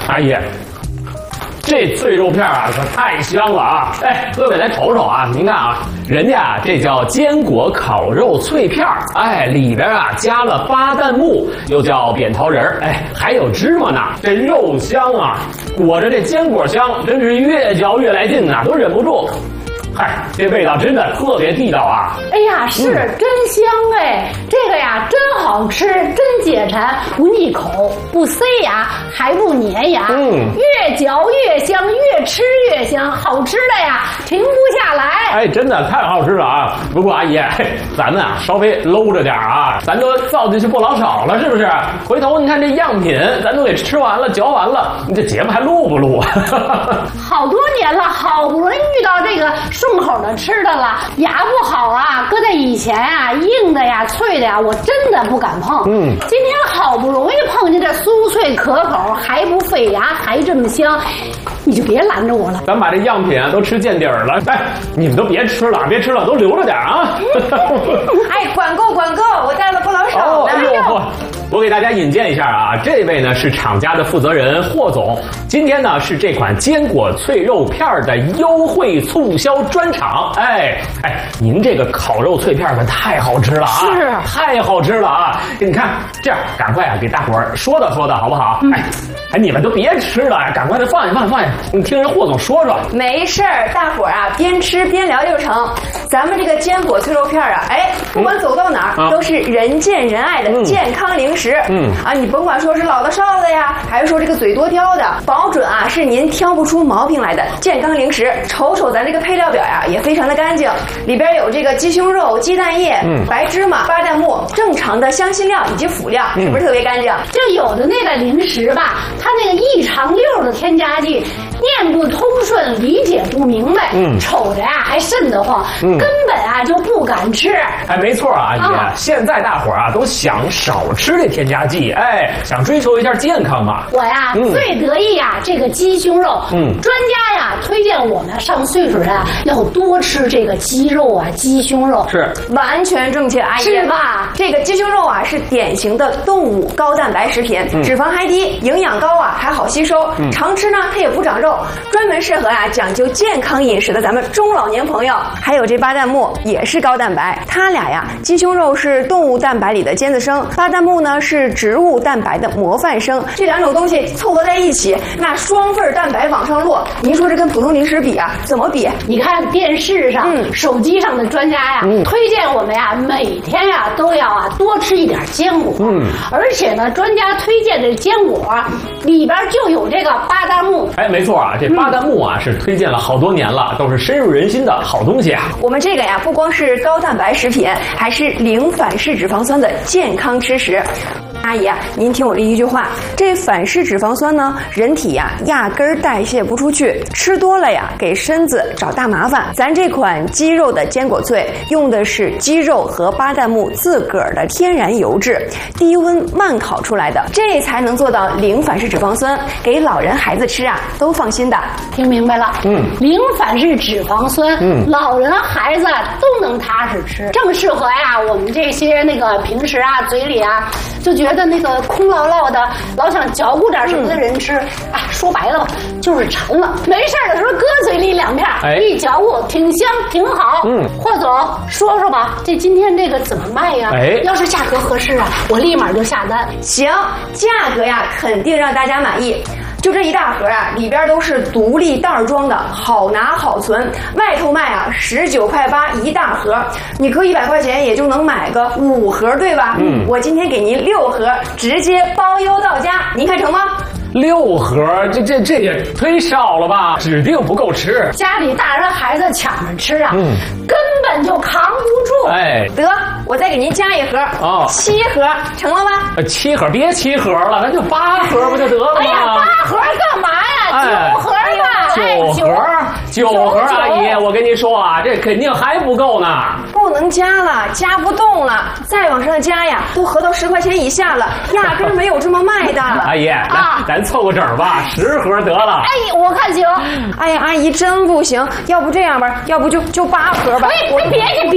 阿姨，这脆肉片啊可太香了啊！哎，各位来瞅瞅啊，您看啊，人家啊这叫坚果烤肉脆片，哎，里边啊加了巴旦木，又叫扁桃仁，哎，还有芝麻呢。这肉香啊，裹着这坚果香，真是越嚼越来劲呐，都忍不住。嗨，这味道真的特别地道啊！ 哎呀，是真香哎！这个呀，真好吃，真解馋，闻一口不塞牙，还不粘牙。越嚼越香，越吃越香，好吃的呀，停不下来。 哎，真的太好吃了啊！不过阿姨，咱们啊稍微搂着点啊，咱都造进去不老少了，是不是？回头你看这样品，咱都给吃完了，嚼完了，你这节目还录不录？ 好多年了，好不容易遇到这个顺口的吃的了，牙不好啊，搁在以前啊，硬的呀、脆的呀，我真的不敢碰。今天好不容易碰见这酥脆可口，还不费牙，还这么香，你就别拦着我了。 咱把这样品啊都吃见底儿了，哎，你们都别吃了，别吃了，都留着点啊。 哎，管够管够，我带了不老少呢。 我给大家引荐一下啊，这位呢是厂家的负责人霍总，今天呢是这款坚果脆肉片的优惠促销专场。哎，您这个烤肉脆片可太好吃了啊！ 是， 太好吃了啊！你看，这样赶快啊给大伙儿说道好不好？哎，你们都别吃了，赶快的放下，你听人霍总说说。 没事儿，大伙儿啊边吃边聊就成。咱们这个坚果脆肉片啊，哎，不管走到哪儿都是人见人爱的健康零食。你甭管说是老的少的呀，还是说这个嘴多挑的，保准啊是您挑不出毛病来的健康零食。瞅瞅咱这个配料表呀，也非常的干净，里边有这个鸡胸肉、鸡蛋液、白芝麻、巴旦木、正常的香辛料以及辅料，是不是特别干净？ 这有的那个零食吧，它那个一长溜的添加剂，念不通顺，理解不明白，瞅着呀还瘆得慌，根本啊就不敢吃。 哎，没错啊，阿姨，现在大伙儿啊都想少吃这添加剂，哎，想追求一下健康嘛。 我呀最得意呀这个鸡胸肉，专家呀推荐我们上岁数人啊要多吃这个鸡肉啊，鸡胸肉是完全正确，阿姨是吧？ 这个鸡胸肉啊是典型的动物高蛋白食品，脂肪还低，营养高啊，还好吸收，常吃呢它也不长肉，专门适合啊讲究健康饮食的咱们中老年朋友。还有这巴旦木也是高蛋白，它俩呀，鸡胸肉是动物蛋白里的尖子生，巴旦木呢是植物蛋白的模范生，这两种东西凑合在一起，那双份蛋白往上落，您说这跟普通零食比啊，怎么比？ 你看电视上、手机上的专家呀，推荐我们呀每天呀都要啊多吃一点坚果，而且呢，专家推荐的坚果里边就有这个巴旦木。 哎，没错啊，这巴旦木啊是推荐了好多年了，都是深入人心的好东西啊。 我们这个呀，不光是高蛋白食品，还是零反式脂肪酸的健康吃食。阿姨啊，您听我这一句话，这反式脂肪酸呢，人体呀压根儿代谢不出去，吃多了呀给身子找大麻烦。咱这款鸡肉的坚果脆用的是鸡肉和巴旦木自个儿的天然油脂，低温慢烤出来的，这才能做到零反式脂肪酸，给老人孩子吃啊都放心的。 听明白了？零反式脂肪酸，老人孩子都能踏实吃，正适合呀我们这些那个平时啊嘴里啊就觉得那个空落落的，老想嚼咕点什么的人吃，哎，说白了吧，就是馋了。没事的时候搁嘴里两片，一嚼咕挺香挺好。霍总说说吧，这今天这个怎么卖呀？要是价格合适啊，我立马就下单。 行，价格呀肯定让大家满意。就这一大盒啊，里边都是独立袋装的，好拿好存。外头卖啊19.8块一大盒，你搁100块钱也就能买个5盒，对吧？我今天给您6盒，直接包邮到家，您看成吗 ？6盒，这也忒少了吧？指定不够吃。 家里大人孩子抢着吃啊，根本就扛不住。 哎， 得，我再给您加一盒，7盒，成了吗 ？7盒，别7盒了，咱就8盒不就得了吗？ 哎呀，8盒干嘛呀？9盒吧 ，9盒，阿姨，我跟您说啊，这肯定还不够呢。 不能加了，加不动了，再往上加呀，都合到10块钱以下了，压根儿没有这么卖的。 阿姨，咱凑个整吧，10盒得了。 哎，我看行。 哎呀，阿姨真不行，要不这样吧，要不就8盒吧。 哎，别